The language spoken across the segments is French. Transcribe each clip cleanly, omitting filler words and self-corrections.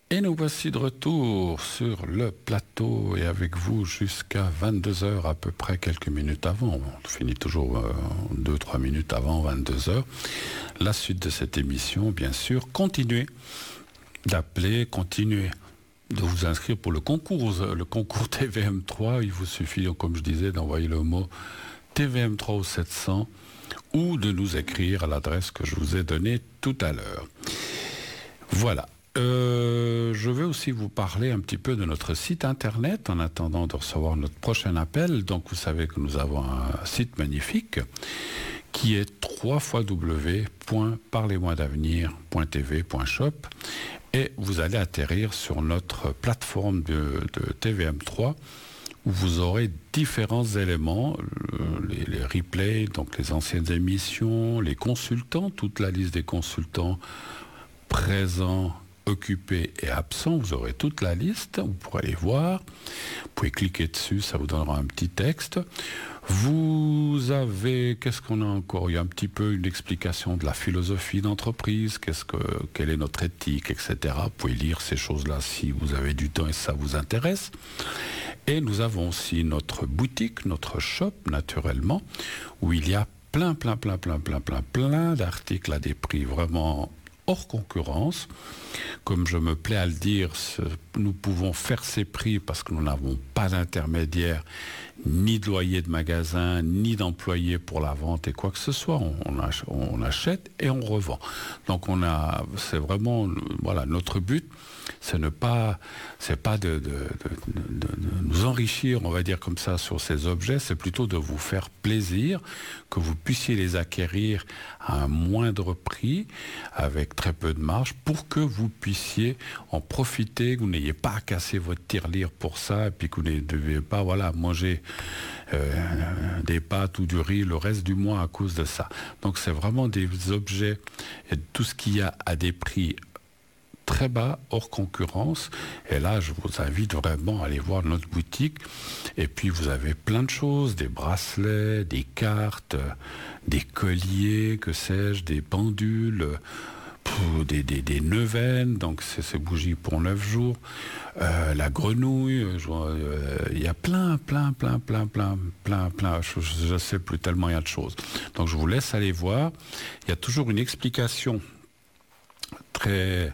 Et nous voici de retour sur le plateau et avec vous jusqu'à 22 heures à peu près, quelques minutes avant. On finit toujours 2-3 minutes avant 22 heures. La suite de cette émission, bien sûr, continuez d'appeler, continuez de vous inscrire pour le concours TVM3. Il vous suffit, comme je disais, d'envoyer le mot TVM3 au 700 ou de nous écrire à l'adresse que je vous ai donnée tout à l'heure. Voilà. Je vais aussi vous parler un petit peu de notre site internet en attendant de recevoir notre prochain appel. Donc vous savez que nous avons un site magnifique qui est www.parlez-moi-d'avenir.tv.shop et vous allez atterrir sur notre plateforme de TVM3 où vous aurez différents éléments, les replays, donc les anciennes émissions, les consultants, toute la liste des consultants présents, occupés et absents, vous aurez toute la liste, vous pourrez les voir, vous pouvez cliquer dessus, ça vous donnera un petit texte. Vous avez, qu'est-ce qu'on a encore? Il y a un petit peu une explication de la philosophie d'entreprise, quelle est notre éthique, etc. Vous pouvez lire ces choses-là si vous avez du temps et ça vous intéresse. Et nous avons aussi notre boutique, notre shop, naturellement, où il y a plein d'articles à des prix vraiment hors concurrence. Comme je me plais à le dire, nous pouvons faire ces prix parce que nous n'avons pas d'intermédiaire, ni de loyer de magasin, ni d'employés pour la vente et quoi que ce soit. On achète et on revend. Donc c'est vraiment, voilà, notre but, c'est pas de nous enrichir, on va dire comme ça, sur ces objets, c'est plutôt de vous faire plaisir, que vous puissiez les acquérir à un moindre prix, avec très peu de marge, pour que vous puissiez en profiter, que vous n'ayez pas à casser votre tirelire pour ça, et puis que vous ne deviez pas, manger des pâtes ou du riz le reste du mois à cause de ça. Donc c'est vraiment des objets et tout ce qu'il y a à des prix très bas, hors concurrence. Et là, je vous invite vraiment à aller voir notre boutique. Et puis, vous avez plein de choses, des bracelets, des cartes, des colliers, que sais-je, des pendules, des neuvaines, donc c'est ces bougies pour 9 jours, la grenouille, il y a plein, je sais plus, tellement il y a de choses. Donc, je vous laisse aller voir. Il y a toujours une explication très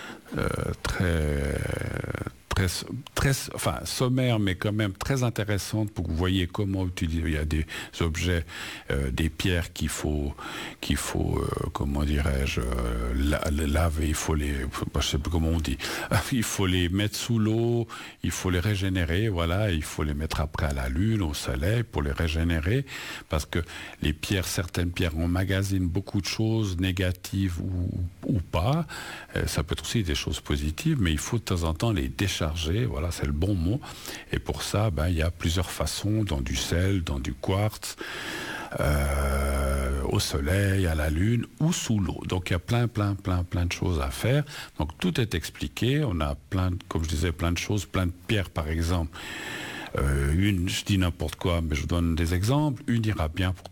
sommaire, mais quand même très intéressante pour que vous voyez comment utiliser. Il y a des objets, des pierres qu'il faut comment dirais-je, laver, il faut les, je sais plus comment on dit, il faut les mettre sous l'eau, il faut les régénérer, voilà, il faut les mettre après à la lune, au soleil, pour les régénérer, parce que les pierres, certaines pierres emmagasinent beaucoup de choses négatives ou pas. Ça peut être aussi des choses positives, mais il faut de temps en temps les décharger. Voilà, c'est le bon mot. Et pour ça, il y a plusieurs façons, dans du sel, dans du quartz, au soleil, à la lune ou sous l'eau. Donc il y a plein de choses à faire. Donc tout est expliqué. On a comme je disais, plein de choses, plein de pierres par exemple. Je dis n'importe quoi, mais je donne des exemples. Une ira bien pour